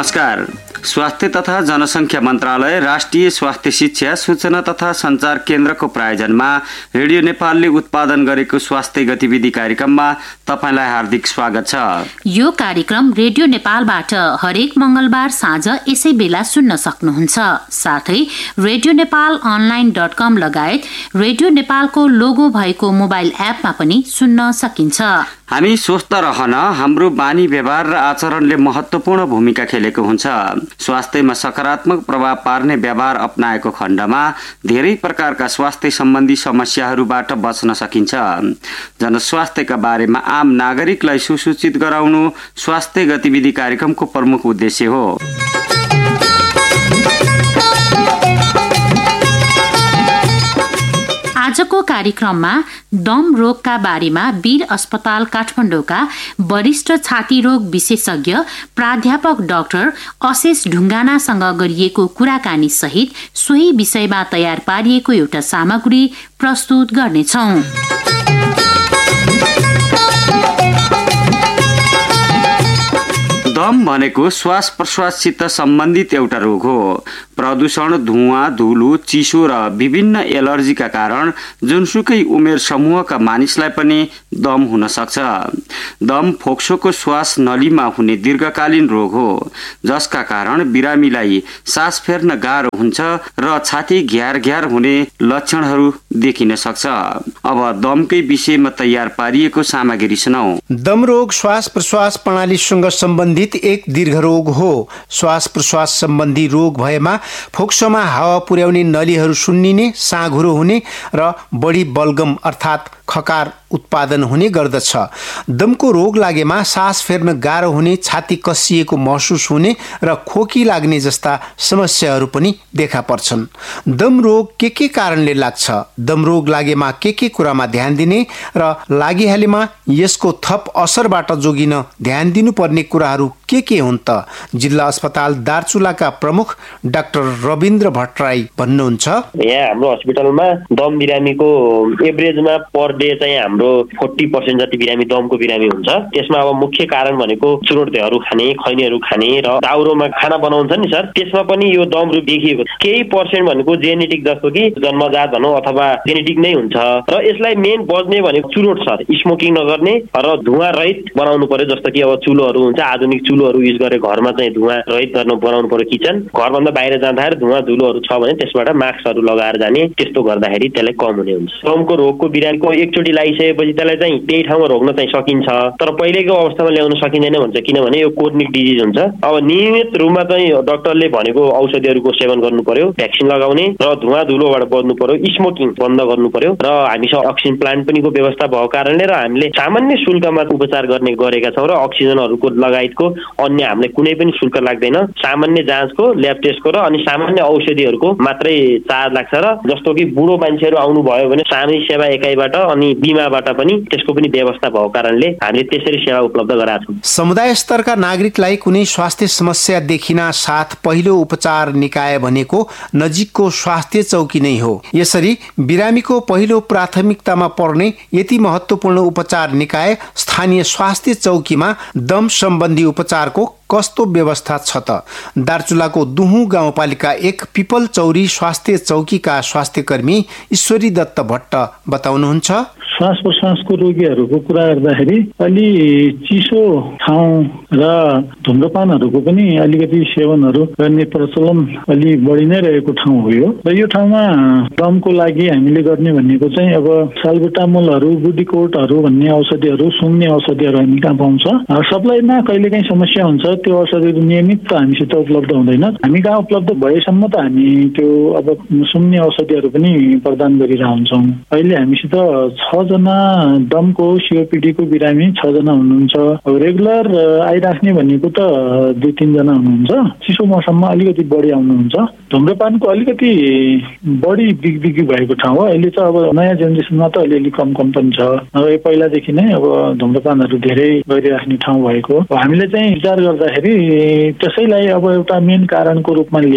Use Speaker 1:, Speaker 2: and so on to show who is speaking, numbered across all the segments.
Speaker 1: नमस्कार। स्वास्थ्य तथा जनसङ्ख्या मन्त्रालय, राष्ट्रिय स्वास्थ्य शिक्षा, सूचना तथा सञ्चार केन्द्रको प्रायोजनमा रेडियो नेपालले उत्पादन गरेको स्वास्थ्य गतिविधि कार्यक्रममा तपाईलाई हार्दिक स्वागत छ।
Speaker 2: यो कार्यक्रम रेडियो नेपालबाट हरेक मंगलबार साँझ यसै बेला सुन्न सक्नुहुन्छ। साथै रेडियो नेपाल online.com लगायत रेडियो नेपालको लोगो भएको मोबाइल एपमा पनि सुन्न सकिन्छ।
Speaker 1: हामी स्वस्थ रहन हाम्रो बानी व्यवहार र आचरणले महत्त्वपूर्ण भूमिका खेलेको हुन्छ। स्वास्थ्यमा सकारात्मक प्रभाव पार्ने व्यवहार अपनाएको खण्डमा धेरै प्रकारका स्वास्थ्य सम्बन्धी समस्याहरूबाट बच्न सकिन्छ। जनस्वास्थ्यका बारेमा आम नागरिकलाई सुसूचित गराउनु स्वास्थ्य गतिविधि कार्यक्रमको प्रमुख उद्देश्य हो।
Speaker 2: आजको कार्यक्रममा दम रोगका बारेमा वीर अस्पताल काठमाडौँका वरिष्ठ छाती रोग विशेषज्ञ प्राध्यापक डाक्टर अशेष ढुङ्गानासँग गरिएको कुराकानी सहित सोही विषयमा तयार पारिएको एउटा सामग्री प्रस्तुत गर्नेछौँ।
Speaker 1: दम भनेको श्वास प्रश्वाससित सम्बन्धित एउटा रोग हो। प्रदूषण, धुवाँ, धुलो, चिसो र विभिन्न एलर्जीका कारण जुनसुकै उमेर समूहका मानिसलाई पनि दम हुन सक्छ। दम फोक्सोको श्वास नलीमा हुने दीर्घकालीन रोग हो, जसका कारण बिरामीलाई सास फेर्न गाह्रो हुन्छ र छाती घ्यार घ्यार हुने लक्षणहरू देखिन सक्छ। अब दमकै विषयमा तयार पारिएको सामग्री सुनाऊ।
Speaker 3: दम रोग श्वास प्रश्वास प्रणालीसँग सम्बन्धित एक दीर्घ रोग हो। श्वास प्रश्वास सम्बन्धी रोग भएमा फोक्सोमा हावा पुर्याउने नलीहरू सुन्निने, साँघुरो हुने र बढी बलगम अर्थात् खकार उत्पादन हुने गर्दछ। दमको रोग लागेमा सास फेर्न गाह्रो हुने, छाती कसिएको महसुस हुने र खोकी लाग्ने जस्ता समस्याहरू पनि देखा पर्छन्। दम रोग के कारणले लाग्छ, दम रोग लागेमा के कुरामा ध्यान दिने र लागिहालेमा यसको थप असरबाट जोगिन ध्यान दिनुपर्ने कुराहरू के हुन् त? जिल्ला अस्पताल दार्चुलाका प्रमुख डाक्टर रविन्द्र भट्टराई भन्नुहुन्छ।
Speaker 4: यहाँ हाम्रो अस्पतालमा दम बिरामीको एभरेजमा पर डे चाहिँ हाम्रो 40% जति बिरामी दमको बिरामी हुन्छ। त्यसमा अब मुख्य कारण भनेको चुरोटहरू खाने, खैनीहरू खाने र दाउरोमा खाना बनाउँछ नि सर, त्यसमा पनि यो दम रोग देखिएको। केही पर्सेन्ट भनेको जेनेटिक जस्तो कि जन्मजात भनौँ अथवा जेनेटिक नै हुन्छ र यसलाई मेन बज्ने भनेको चुरोट सर, स्मोकिङ नगर्ने र धुवाँ रहित बनाउनु पर्यो। जस्तो कि अब चुलोहरू हुन्छ, आधुनिक चुलोहरू युज गरे घरमा चाहिँ धुवाँ रहित बनाउनु पर्यो। किचन घरभन्दा बाहिर जाँदाखेरि धुवाँ धुलोहरू छ भने त्यसबाट मास्कहरू लगाएर जाने, त्यस्तो गर्दाखेरि त्यसलाई कम हुने हुन्छ। दमको रोगको बिरामीको एकचोटि लागिसकेपछि त्यसलाई चाहिँ त्यही ठाउँमा रोक्न चाहिँ सकिन्छ, तर पहिलेको अवस्थामा ल्याउन सकिँदैन भन्छ, किनभने यो क्रोनिक डिजिज हुन्छ। अब नियमित रूपमा चाहिँ डाक्टरले भनेको औषधिहरूको सेवन गर्नु पर्यो, भ्याक्सिन लगाउने र धुवाँ धुलोबाट बच्नु पर्यो, स्मोकिङ बन्द गर्नु पर्यो र हामीसँग अक्सिजन प्लान्ट पनि को व्यवस्था भएको कारणले र हामीले सामान्य शुल्कमा उपचार गर्ने गरेका छौँ र अक्सिजनहरूको लगायतको अन्य हामीले कुनै पनि शुल्क लाग्दैन। सामान्य जाँचको, ल्याब टेस्टको र अनि सामान्य औषधिहरूको मात्रै चार्ज लाग्छ र जस्तो कि बुढो मान्छेहरू आउनु भयो भने सामाजिक सेवा एकाइबाट अनि बिमाबाट पनि त्यसको पनि व्यवस्था भएको कारणले हामीले त्यसरी सेवा उपलब्ध गराएका छौँ।
Speaker 3: समुदाय स्तरका नागरिकलाई कुनै स्वास्थ्य समस्या देखिना साथ पहिलो उपचार निकाय भनेको नजिकको स्वास्थ्य चौकी नै हो। यसरी बिरामीको पहिलो प्राथमिकतामा पर्ने यति महत्त्वपूर्ण उपचार निकाय स्थानीय स्वास्थ्य चौकीमा दम सम्बन्धी उपचारको कस्तो व्यवस्था छ त? दार्चुलाको दुहु गाउँपालिका 1 पिपल चौरी स्वास्थ्य चौकीका स्वास्थ्य कर्मी ईश्वरी दत्त भट्ट बताउनुहुन्छ।
Speaker 5: श्वास प्रश्वासको रोगीहरूको कुरा गर्दाखेरि अलि चिसो ठाउँ र धुम्रपानहरूको पनि अलिकति सेवनहरू गर्ने प्रचलन अलि बढी नै रहेको ठाउँ हो यो। र यो ठाउँमा दमको लागि हामीले गर्ने भनेको चाहिँ अब साल्बुटामोलहरू, बुडिकोटहरू भन्ने औषधिहरू, सुँघ्ने औषधिहरू हामी कहाँ पाउँछ। सप्लाईमा कहिलेकाहीँ समस्या हुन्छ, त्यो औषधिहरू नियमित त हामीसित उपलब्ध हुँदैन। हामी कहाँ उपलब्ध भएसम्म त हामी त्यो अब सुँघ्ने औषधिहरू पनि प्रदान गरिरहन्छौँ। अहिले हामीसित 6 जना दमको सीओपीडीको बिरामी 6 जना हुनुहुन्छ। अब रेगुलर आइराख्ने भनेको त 2-3 जना हुनुहुन्छ। चिसो मौसममा अलिकति बढी आउनुहुन्छ। धुम्रपानको अलिकति बढी बिगबिगी भएको ठाउँ हो। अहिले त अब नयाँ जेनेरेसनमा त अलिअलि कम पनि छ। अब पहिलादेखि नै अब धुम्रपानहरू धेरै गरिराख्ने ठाउँ भएको। हामीले चाहिँ विचार गर्दाखेरि त्यसैलाई अब एउटा मेन कारणको रूपमा लिएर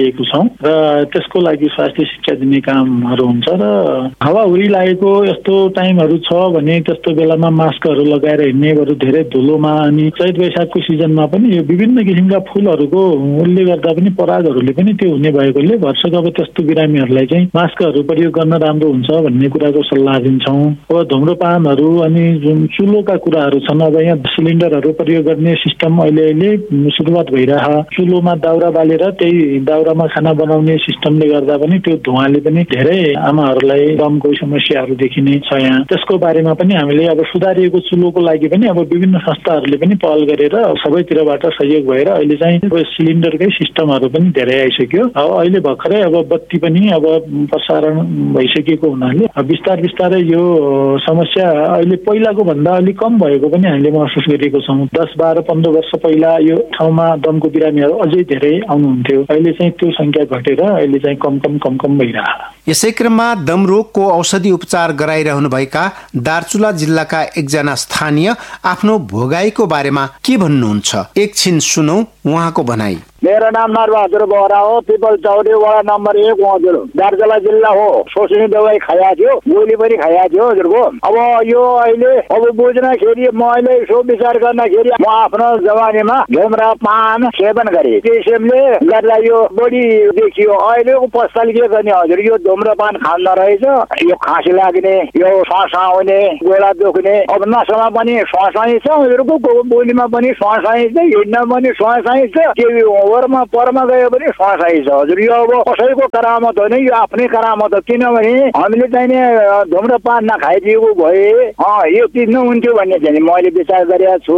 Speaker 5: लिएको छौँ र त्यसको लागि स्वास्थ्य शिक्षा दिने कामहरू हुन्छ र हावाहुरी लागेको यस्तो टाइमहरू छ भने त्यस्तो बेलामा मास्कहरू लगाएर हिँड्ने बरु धेरै धुलोमा अनि चैत वैशाखको सिजनमा पनि यो विभिन्न किसिमका फुलहरूको उसले गर्दा पनि परागहरूले पनि त्यो हुने भएकोले भरसक अब त्यस्तो बिरामीहरूलाई चाहिँ मास्कहरू प्रयोग गर्न राम्रो हुन्छ भन्ने कुराको सल्लाह दिन्छौँ। अब धुम्रपानहरू अनि जुन चुलोका कुराहरू छन्, अब यहाँ सिलिन्डरहरू प्रयोग गर्ने सिस्टम अहिले सुरुवात भइरह, चुलोमा दाउरा बालेर त्यही दाउरामा खाना बनाउने सिस्टमले गर्दा पनि त्यो धुवाले पनि धेरै आमाहरूलाई दमको समस्याहरू देखिने छ। यहाँ त्यसको बारेमा पनि हामीले अब सुधारिएको चुलोको लागि पनि अब विभिन्न संस्थाहरूले पनि पहल गरेर सबैतिरबाट सहयोग भएर अहिले चाहिँ सिलिन्डरकै सिस्टमहरू पनि धेरै आइसक्यो। अब अहिले भर्खरै अब बत्ती पनि अब प्रसारण भइसकेको हुनाले बिस्तार बिस्तारै यो समस्या अहिले पहिलाको भन्दा अलिक कम भएको पनि हामीले महसुस गरेको छौँ। 10, 12, 15 वर्ष पहिला यो ठाउँमा दमको बिरामीहरू अझै धेरै आउनुहुन्थ्यो। अहिले चाहिँ त्यो संख्या घटेर अहिले चाहिँ कम भइरहेको।
Speaker 3: यसै क्रममा दम रोगको औषधि उपचार गराइरहनुभएका दार्चुला जिल्लाका एकजना स्थानीय आफ्नो भोगाईको बारेमा के भन्नुहुन्छ, एकछिन सुनौ उहाँको भनाई।
Speaker 6: मेरो नाम नरबहादुर बोहरा हो, पिपल चौरी वडा नम्बर 1 हजुर, दार्चुला जिल्ला हो। सोच्ने दबाई खाया थियो, गोली पनि खाया थियो हजुरको। अब यो अहिले अब बुझ्नखेरि म अहिले यसो विचार गर्दाखेरि म आफ्नो जवानीमा धुम्रा पान सेवन गरेँ, त्यसैले गर्दा यो बढी देखियो। अहिलेको पश्चात के गर्ने हजुर, यो धुम्रपान खान्न रहेछ, यो खाँसी लाग्ने, यो श्वास आउने, गोला दुख्ने, अब नसामा पनि श्वास आइन्छ हजुरको, बोलीमा पनि श्वास आइन्छ, हिँड्न पनि श्वास आइन्छ, ओरमा परमा गयो भने श्वास आइन्छ हजुर। यो अब कसैको करामत होइन, यो आफ्नै करामत हो। किनभने हामीले चाहिँ नि धुम्रपान नखाइदिएको भए यो चिज नहुन्थ्यो भन्ने चाहिँ मैले विचार गरेको छु।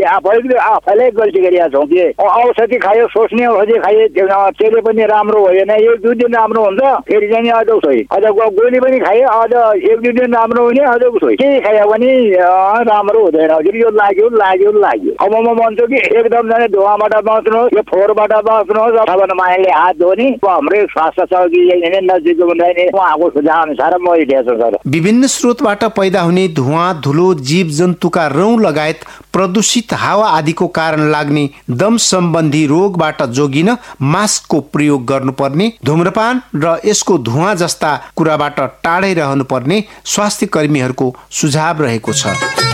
Speaker 6: आफैलाई गल्ती गरेका छौँ कि औषधि खायो, सोच्ने औषधि खायो, त्यसले पनि राम्रो भएन, 1-2 दिन राम्रो हुन्छ, फेरि चाहिँ अझ सोही, अझ गोली पनि खायो, अझ 1-2 दिन राम्रो हुने, अझ सोही, केही खायो भने राम्रो हुँदैन हजुर। यो लाग्यो। अब म भन्छु कि एकदम जाने धुवाबाट बाँच्नुहोस्, यो फोहोरबाट बाँच्नुहोस्, साबुन पानीले हात धोने, हाम्रो स्वास्थ्य चौकी नजिक हुँदैन, उहाँको सुझाव अनुसार म हिँडेको छु।
Speaker 3: विभिन्न स्रोतबाट पैदा हुने धुवा, धुलो, जीव जन्तुका रौँ लगायत प्रदूषित हावा आदिको कारण लाग्ने दम सम्बन्धी रोगबाट जोगिन मास्कको प्रयोग गर्नुपर्ने, धूम्रपान र यसको धुवा जस्ता कुराबाट टाढै रहनुपर्ने स्वास्थ्य कर्मीहरूको सुझाव रहेको छ।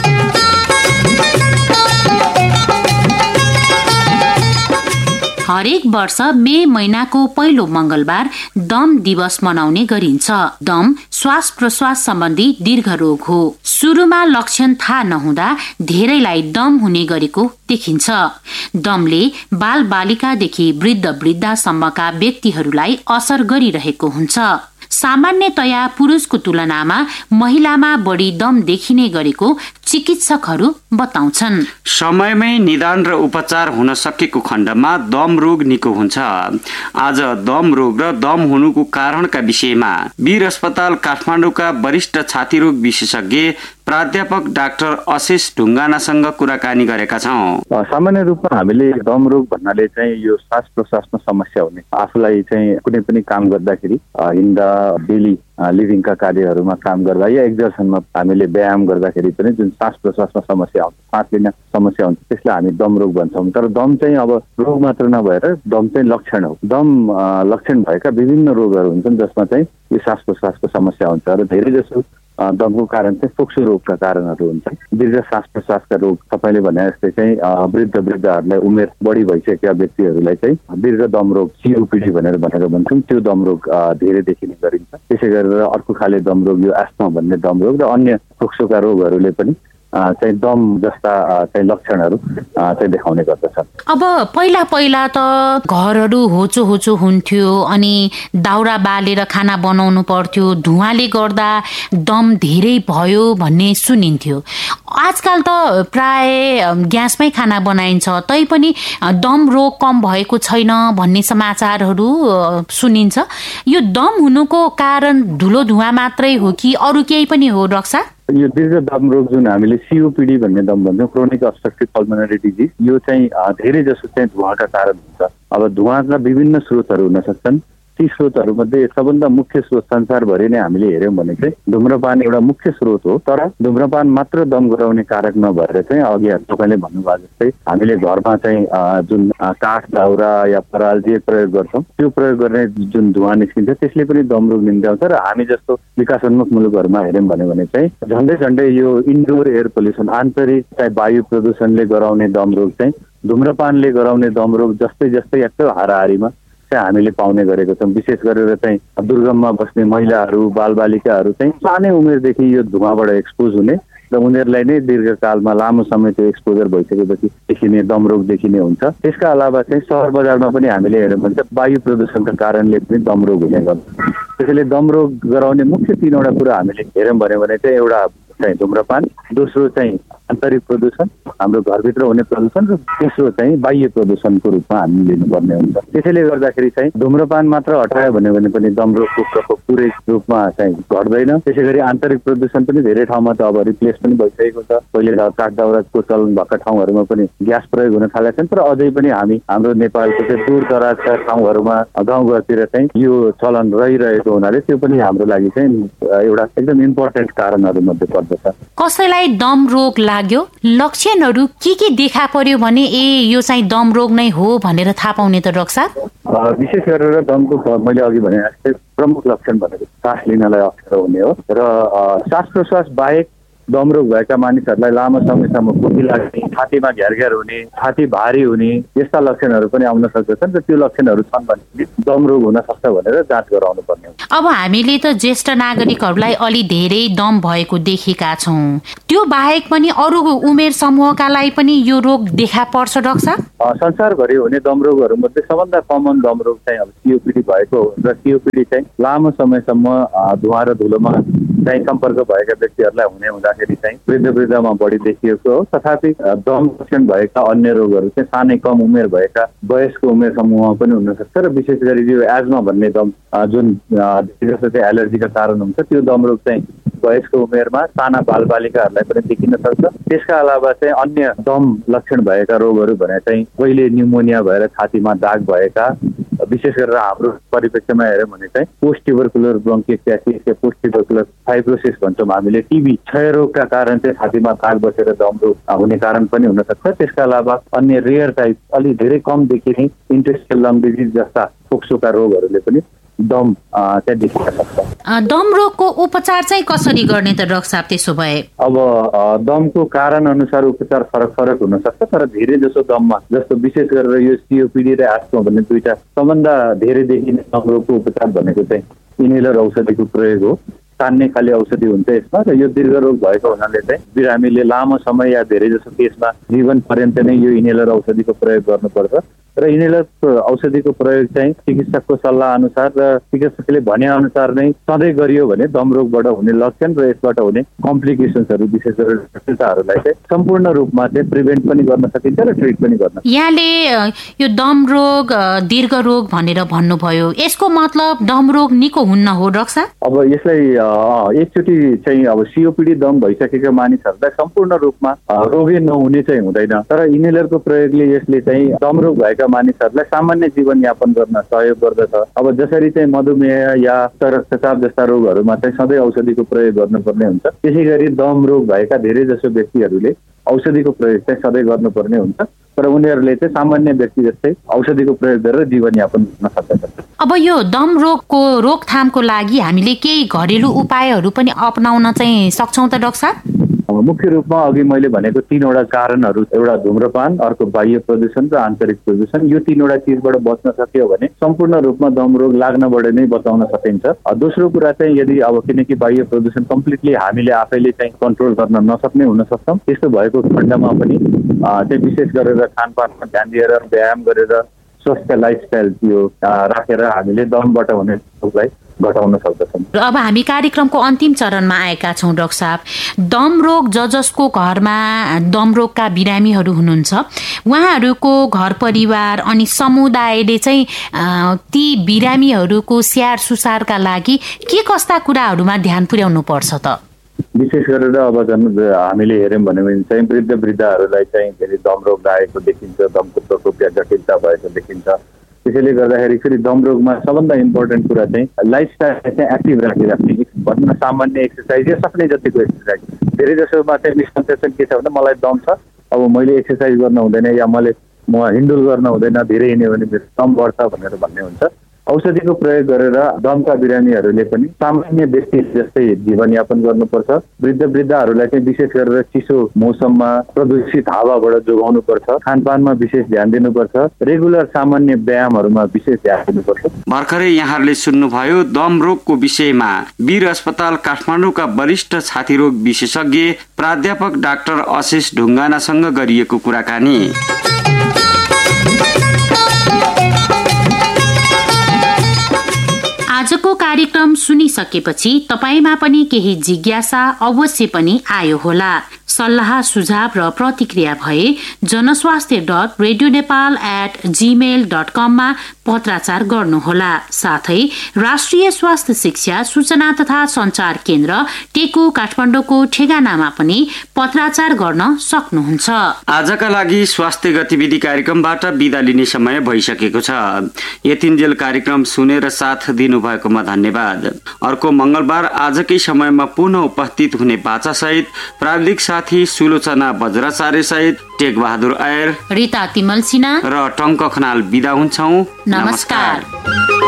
Speaker 2: हरेक वर्ष मे महिनाको पहिलो मंगलबार दम दिवस मनाउने गरिन्छ। दम श्वास प्रश्वास सम्बन्धी दीर्घ रोग हो। सुरुमा लक्षण थाहा नहुँदा धेरैलाई दम हुने गरेको देखिन्छ। दमले बाल बालिकादेखि वृद्ध वृद्धासम्मका व्यक्तिहरूलाई असर गरिरहेको हुन्छ। सामान्यतया पुरुषको तुलनामा महिलामा बढी दम देखिने गरेको चिकित्सकहरू बताउँछन्।
Speaker 1: समयमै निदान र उपचार हुन सकेको खण्डमा दम रोग निको हुन्छ। आज दम रोग र दम हुनुको कारणका विषयमा वीर अस्पताल काठमाडौँका वरिष्ठ छाती रोग विशेषज्ञ प्राध्यापक डाक्टर अशेष ढुङ्गानासँग कुराकानी गरेका छौँ।
Speaker 7: सामान्य रूपमा हामीले दम रोग भन्नाले चाहिँ यो श्वास प्रश्वासमा समस्या हुने, आफूलाई चाहिँ कुनै पनि काम गर्दाखेरि हिँड्दा, डेली लिभिङका कार्यहरूमा काम गर्दा या एक्जर्सनमा हामीले व्यायाम गर्दाखेरि पनि जुन श्वास प्रश्वासमा समस्या हुन्छ, सास लिन समस्या हुन्छ, त्यसलाई हामी दम रोग भन्छौँ। तर दम चाहिँ अब रोग मात्र नभएर दम चाहिँ लक्षण हो। दम लक्षण भएका विभिन्न रोगहरू हुन्छन् जसमा चाहिँ यो श्वास प्रश्वासको समस्या हुन्छ र धेरै जसो दमको कारण चाहिँ फोक्सो रोगका कारणहरू हुन्छन्। दीर्घ श्वास प्रश्वासका रोग तपाईँले भने जस्तै चाहिँ वृद्धहरूलाई उमेर बढी भइसकेका व्यक्तिहरूलाई चाहिँ दीर्घ दम रोग COPD भनेर भन्छौँ, त्यो दम रोग धेरै देखिने गरिन्छ। त्यसै गरेर अर्को खाले दम रोग यो एस्मा भन्ने दम रोग र अन्य फोक्सोका रोगहरूले पनि चाहिँ दम जस्ता चाहिँ लक्षणहरू चाहिँ देखाउने गर्दछ।
Speaker 2: अब पहिला त घरहरू होचो हुन्थ्यो अनि दाउरा बालेर खाना बनाउनु पर्थ्यो, धुवाले गर्दा दम धेरै भयो भन्ने सुनिन्थ्यो। आजकल त प्राय ग्यासमै खाना बनाइन्छ, तैपनि दम रोग कम भएको छैन भन्ने समाचारहरू सुनिन्छ। यो दम हुनुको कारण धुलो धुवा मात्रै हो कि अरू केही पनि हो डाक्टर?
Speaker 7: यो दीर्घ दम रोग जुन हामीले COPD भन्ने दम भन्छौँ, क्रोनिक अब्स्ट्रक्टिभ पल्मोनरी डिजिज, यो चाहिँ धेरै जसो चाहिँ धुवाका कारण हुन्छ। अब धुवाका विभिन्न स्रोतहरू हुन सक्छन्। ती स्रोतहरूमध्ये सबभन्दा मुख्य स्रोत संसारभरि नै हामीले हेऱ्यौँ भने चाहिँ धुम्रपान एउटा मुख्य स्रोत हो। तर धुम्रपान मात्र दम गराउने कारक नभएर चाहिँ अघि तपाईँले भन्नुभएको जस्तै हामीले घरमा चाहिँ जुन काठ दाउरा या पराल जे प्रयोग गर्छौँ त्यो प्रयोग गर्ने जुन धुवा निस्किन्छ त्यसले पनि दम रोग निम्त्याउँछ। र हामी जस्तो विकासोन्मुख मुलुकहरूमा हेऱ्यौँ भने चाहिँ झन्डै यो इन्डोर एयर पोल्युसन आन्तरिक चाहिँ वायु प्रदूषणले गराउने दम रोग चाहिँ धुम्रपानले गराउने दम रोग जस्तै एकदम हाराहारीमा चाहिँ हामीले पाउने गरेको छौँ। विशेष गरेर चाहिँ दुर्गममा बस्ने महिलाहरू बालबालिकाहरू चाहिँ सानै उमेरदेखि यो धुवाबाट एक्सपोज हुने र उनीहरूलाई नै दीर्घकालमा लामो समय त्यो एक्सपोजर भइसकेपछि देखिने दम रोग देखिने हुन्छ। त्यसका अलावा चाहिँ सहर बजारमा पनि हामीले हेऱ्यौँ भने वायु प्रदूषणका कारणले पनि दम रोग हुने गर्छ। त्यसैले दम रोग गराउने मुख्य 3वटा कुरा हामीले हेऱ्यौँ भने चाहिँ एउटा चाहिँ धुम्रपान, दोस्रो चाहिँ आन्तरिक प्रदूषण हाम्रो घरभित्र हुने प्रदूषण र तेस्रो चाहिँ बाह्य प्रदूषणको रूपमा हामी लिनुपर्ने हुन्छ। त्यसैले गर्दाखेरि चाहिँ धुम्रपान मात्र हटायो भने पनि दम रोगको प्रकोप पुरै रूपमा चाहिँ घट्दैन। त्यसै गरी आन्तरिक प्रदूषण पनि धेरै ठाउँमा त अब रिप्लेस पनि भइसकेको छ। पहिले काठ दाउराको चलन भएका ठाउँहरूमा पनि ग्यास प्रयोग हुन थालेका छन्, तर अझै पनि हाम्रो नेपालको चाहिँ दूर दराजका ठाउँहरूमा गाउँघरतिर चाहिँ यो चलन रहिरहेको हुनाले त्यो पनि हाम्रो लागि चाहिँ एउटा एकदम इम्पोर्टेन्ट कारणहरूमध्ये पर्दछ।
Speaker 2: कसैलाई दम रोग लाग्यो, लक्षणहरू के देखा पर्यो भने यो चाहिँ दम रोग नै हो भनेर थाहा पाउने त डाक्टर साहब?
Speaker 7: विशेष गरेर दमको मैले अघि भने जस्तै प्रमुख लक्षण भनेको सास लिनलाई अप्ठ्यारो हुने हो र श्वास प्रश्वास बाहेक दम रोग भएका मानिसहरूलाई लामो समयसम्म खोकी लाग्ने, छातीमा घ्यार हुने, छाती भारी हुने यस्ता लक्षणहरू पनि आउन सक्दछन् र त्यो लक्षणहरू छन् भने दम रोग हुन सक्छ भनेर जाँच गराउनु पर्ने हुन्छ।
Speaker 2: अब हामीले त ज्येष्ठ नागरिकहरूलाई अलि धेरै दम भएको देखेका छौँ, त्यो बाहेक पनि अरू उमेर समूहका लागि पनि यो रोग देखा पर्छ डाक्टर साहब?
Speaker 7: संसारभरि हुने दम रोगहरूमध्ये सबभन्दा कमन दम रोग चाहिँ अब सिओपिडी भएको र सिओपिडी चाहिँ लामो समयसम्म धुवा र धुलोमा चाहिँ सम्पर्क भएका व्यक्तिहरूलाई हुने हुँदाखेरि चाहिँ वृद्धमा बढी देखिएको हो। तथापि दम लक्षण भएका अन्य रोगहरू चाहिँ सानै कम उमेर भएका वयस्क उमेर समूहमा पनि हुन सक्छ र विशेष गरी यो एजमा भन्ने दम जुन जस्तो चाहिँ एलर्जीका कारण हुन्छ त्यो दम रोग चाहिँ वयस्क उमेरमा साना बालबालिकाहरूलाई पनि देखिन सक्छ। त्यसका अलावा चाहिँ अन्य दम लक्षण भएका रोगहरू भने चाहिँ पहिले न्युमोनिया भएर छातीमा दाग भएका, विशेष गरेर हाम्रो परिप्रेक्ष्यमा हेऱ्यौँ भने चाहिँ पोस्ट ट्युबरकुलर ब्रोन्कियोलाइटिस या पोस्ट ट्युबरकुलर फाइब्रोसिस भन्छौँ हामीले, टिबी क्षयरोगका कारण चाहिँ छातीमा दाग बसेर दम रोग हुने कारण पनि हुन सक्छ। त्यसका अलावा अन्य रेयर टाइप अलि धेरै कम देखिने इन्टेस्टाइनल लङ डिजिज जस्ता फोक्सोका रोगहरूले पनि दम चाहिँ देखिन सक्छ।
Speaker 2: दम रोगको उपचार चाहिँ कसरी गर्ने त डाक्टर साहब त्यसो भए?
Speaker 7: अब दमको कारण अनुसार उपचार फरक हुन सक्छ, तर धेरै जसो दममा जस्तो विशेष गरेर यो सिओपिडी र एस्मा भन्ने दुईटा सबभन्दा धेरै देखिने दम रोगको उपचार भनेको चाहिँ इनहेलर औषधिको प्रयोग हो। तान्ने खाली औषधि हुन्छ यसमा र यो दीर्घ रोग भएको हुनाले चाहिँ बिरामीले लामो समय या धेरै जसो केसमा जीवन पर्यन्त नै यो इनहेलर औषधिको प्रयोग गर्नुपर्छ र इनहेलर औषधिको प्रयोग चाहिँ चिकित्सकको सल्लाह अनुसार र चिकित्सकले भने अनुसार नै सधैँ गरियो भने दम रोगबाट हुने लक्षण र यसबाट हुने कम्प्लिकेसन्सहरू विशेष गरेर जटिलताहरूलाई चाहिँ सम्पूर्ण रूपमा चाहिँ प्रिभेन्ट पनि गर्न सकिन्छ र ट्रिट पनि गर्न सकिन्छ।
Speaker 2: यहाँले यो दम रोग दीर्घ रोग भनेर भन्नुभयो, यसको मतलब दम रोग निको हुन्न हो डाक्टर साहब?
Speaker 7: अब यसलाई एकचोटि चाहिँ अब सिओपिडी दम भइसकेका मानिसहरूलाई सम्पूर्ण रूपमा रोगै नहुने चाहिँ हुँदैन, तर इनहेलरको प्रयोगले यसले चाहिँ दम रोग भएका मानिसहरूलाई सामान्य जीवनयापन गर्न सहयोग गर्दछ। अब जसरी चाहिँ मधुमेह या रक्तचाप जस्ता रोगहरूमा चाहिँ सधैँ औषधिको प्रयोग गर्नुपर्ने हुन्छ, त्यसै गरी दम रोग भएका धेरै जसो व्यक्तिहरूले औषधिको प्रयोग चाहिँ सधैँ गर्नुपर्ने हुन्छ, तर उनीहरूले चाहिँ सामान्य व्यक्ति जस्तै औषधिको प्रयोग गरेर जीवनयापन गर्न सक्दछ।
Speaker 2: अब यो दम रोगको रोकथामको लागि हामीले केही घरेलु उपायहरू पनि अपनाउन चाहिँ सक्छौँ त डाक्टर साहब?
Speaker 7: मुख्य रूपमा अघि मैले भनेको 3वटा कारणहरू, एउटा धुम्रपान, अर्को बाह्य प्रदूषण र आन्तरिक प्रदूषण, यो 3वटा चिजबाट बच्न सक्यो भने सम्पूर्ण रूपमा दम रोग लाग्नबाट नै बचाउन सकिन्छ। दोस्रो कुरा चाहिँ यदि अब किनकि बाह्य प्रदूषण कम्प्लिटली हामीले आफैले चाहिँ कन्ट्रोल गर्न नसक्ने हुन सक्छौँ, त्यस्तो भएको खण्डमा पनि चाहिँ विशेष गरेर खानपानमा ध्यान दिएर व्यायाम गरेर स्वस्थ लाइफस्टाइल यो राखेर हामीले दमबाट हुने रोगलाई घटाउन सक्दछौँ।
Speaker 2: अब हामी कार्यक्रमको अन्तिम चरणमा आएका छौँ डाक्टर साहब। दम रोग जसको घरमा दम रोगका बिरामीहरू हुनुहुन्छ उहाँहरूको घर परिवार अनि समुदायले चाहिँ ती बिरामीहरूको स्याहार सुसारका लागि के कस्ता कुराहरूमा ध्यान पुर्याउनु पर्छ त?
Speaker 7: विशेष गरेर अब हामीले हेऱ्यौँ भने चाहिँ वृद्धहरूलाई चाहिँ धेरै दम रोग लागेको देखिन्छ, दमको प्रकोप या जटिलता भएको देखिन्छ त्यसैले गर्दाखेरि फेरि दमरोगमा सबभन्दा इम्पोर्टेन्ट कुरा चाहिँ लाइफस्टाइल चाहिँ एक्टिभ राखिराख्ने, भनौँ न सामान्य एक्सर्साइज या सक्ने जतिको एक्सर्साइज। धेरै जसोमा चाहिँ मिसकन्सेप्सन के छ भने मलाई दम छ, अब मैले एक्सर्साइज गर्न हुँदैन या म हिन्डुल गर्न हुँदैन, धेरै हिँड्यो भने मेरो दम बढ्छ भनेर भन्ने हुन्छ। औषधिको प्रयोग गरेर दमका बिरामीहरूले पनि सामान्य व्यक्ति जस्तै जीवनयापन गर्नुपर्छ। वृद्धहरूलाई चाहिँ विशेष गरेर चिसो मौसममा प्रदूषित हावाबाट जोगाउनुपर्छ। खानपानमा विशेष ध्यान दिनुपर्छ। रेगुलर सामान्य व्यायामहरूमा विशेष ध्यान दिनुपर्छ।
Speaker 1: भर्खरै यहाँहरूले सुन्नुभयो दम रोगको विषयमा वीर अस्पताल काठमाडौँका वरिष्ठ छाती रोग विशेषज्ञ प्राध्यापक डाक्टर अशेष ढुङ्गानासँग गरिएको कुराकानी।
Speaker 2: आजको कार्यक्रम सुनिसकेपछि तपाईमा पनि केही जिज्ञासा अवश्य पनि आयो होला। सल्लाह सुझाव र प्रतिक्रिया भए जनस्वास्थ्य.radionepal@gmail.com मा पत्राचार गर्नुहोला। साथै राष्ट्रिय स्वास्थ्य शिक्षा सूचना तथा सञ्चार केन्द्र टेकु काठमाडौँको ठेगानामा पनि पत्राचार गर्न सक्नुहुन्छ।
Speaker 1: आजका लागि स्वास्थ्य गतिविधि कार्यक्रमबाट बिदा लिने समय भइसकेको छ। यतिन्जेल कार्यक्रम सुनेर साथ दिनुभएकोमा धन्यवाद। अर्को मंगलबार आजकै समयमा पुनः उपस्थित हुने बाचा सहित प्राविधिक साथी सुलोचना बज्राचार्य सहित टेक बहादुर आयर,
Speaker 2: रिता तिमल सिन्हा
Speaker 1: र टङ्क खनाल बिदा हुन्छौं। नमस्कार।